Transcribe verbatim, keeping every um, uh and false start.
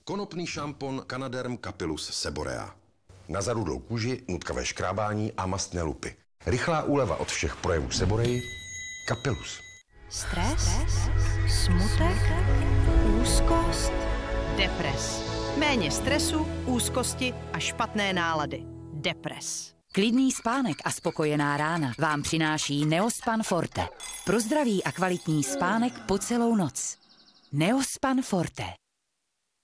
Konopný šampon Canaderm Capillus Seborea. Na zarudlou kůži, nutkavé škrábání a mastné lupy. Rychlá úleva od všech projevů Seboreji. Capillus. Stres, smutek, úzkost, depres. Méně stresu, úzkosti a špatné nálady. Depres. Klidný spánek a spokojená rána vám přináší Neospan Forte. Pro zdravý a kvalitní spánek po celou noc. Neospan Forte.